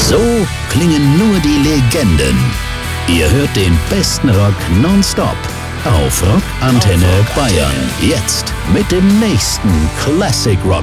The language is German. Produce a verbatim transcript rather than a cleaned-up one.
So klingen nur die Legenden. Ihr hört den besten Rock nonstop auf Rock Antenne Bayern. Jetzt mit dem nächsten Classic Rock